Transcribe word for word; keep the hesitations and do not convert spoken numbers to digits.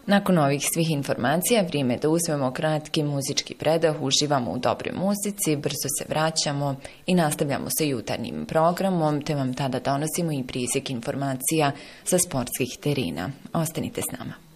Nakon ovih svih informacija, vrijeme je da uzmemo kratki muzički predah, uživamo u dobroj muzici, brzo se vraćamo i nastavljamo sa jutarnjim programom, te vam tada donosimo i prisjek informacija sa sportskih terena. Ostanite s nama.